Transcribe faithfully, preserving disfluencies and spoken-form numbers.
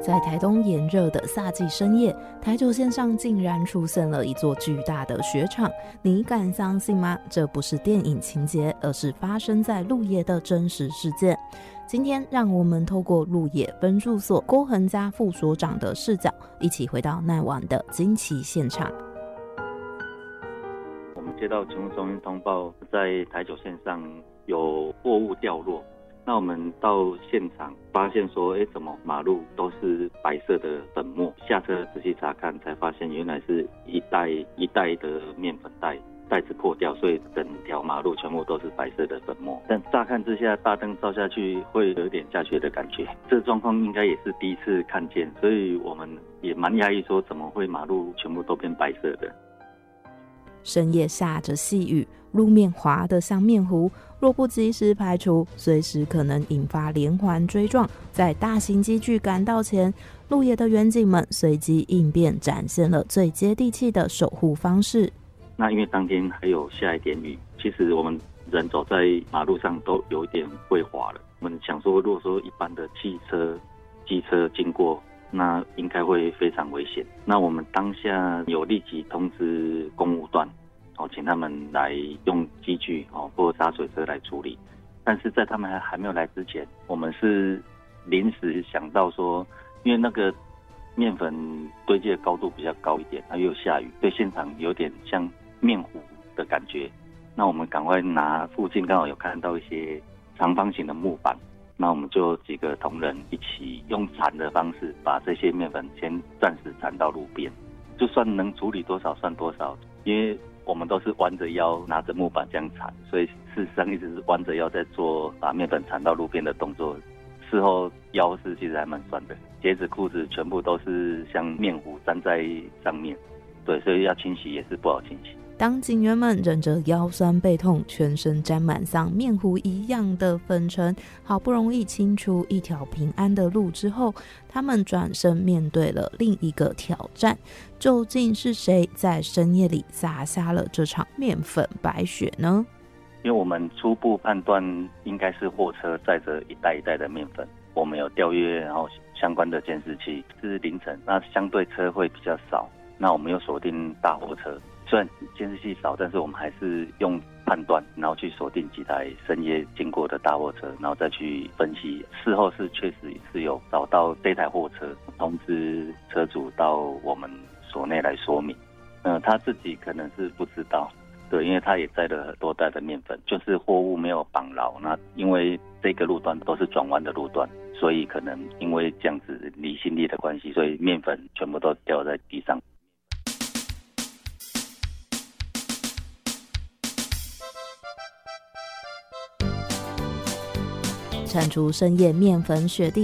在台东炎热的夏季深夜，台九线上竟然出现了一座巨大的雪场，你敢相信吗？这不是电影情节，而是发生在鹿野的真实事件。今天让我们透过鹿野分驻所郭恒嘉副所长的视角，一起回到那晚的惊奇现场。 我们接到勤务中心通报，在台九线上有货物掉落。那我们到现场发现说，哎，怎么马路都是白色的粉末？下车仔细查看，才发现原来是一袋一袋的面粉袋，袋子破掉，所以整条马路全部都是白色的粉末。但乍看之下，大灯照下去会有点下雪的感觉。这状况应该也是第一次看见，所以我们也蛮讶异，说怎么会马路全部都变白色的？ 深夜下着细雨，路面滑得像面糊，若不及时排除，随时可能引发连环追撞。在大型机具赶到前，鹿野的员警们随机应变，展现了最接地气的守护方式。 那因为当天还有下一点雨，其实我们人走在马路上都有一点会滑了。我们想说，如果说一般的汽车、机车经过，那应该会非常危险。那我们当下有立即通知公务段，哦，请他们来用机具哦或洒水车来处理。但是在他们还还没有来之前，我们是临时想到说，因为那个面粉堆积的高度比较高一点，它又下雨，对现场有点像面糊的感觉。那我们赶快拿附近刚好有看到一些长方形的木板。那我们就几个同仁一起用铲的方式，把这些面粉先暂时铲到路边，就算能处理多少算多少。因为我们都是弯着腰拿着木板这样铲，所以事实上一直是弯着腰在做把面粉铲到路边的动作。事后腰是其实还蛮酸的，鞋子裤子全部都是像面糊粘在上面，对，所以要清洗也是不好清洗。 当警员们忍着腰酸背痛，全身沾满像面糊一样的粉尘，好不容易清出一条平安的路之后，他们转身面对了另一个挑战。究竟是谁在深夜里撒下了这场面粉白雪呢？ 因为我们初步判断应该是货车载着一袋一袋的面粉，我们有调阅然后相关的监视器，是凌晨，那相对车会比较少，那我们又锁定大货车。虽然监视器少，但是我们还是用判断，然后去锁定几台深夜经过的大货车，然后再去分析。事后是确实是有找到这台货车，通知车主到我们所内来说明。呃，他自己可能是不知道，对，因为他也载了很多袋的面粉，就是货物没有绑牢。那因为这个路段都是转弯的路段，所以可能因为这样子离心力的关系，所以面粉全部都掉在地上。 铲除深夜面粉雪地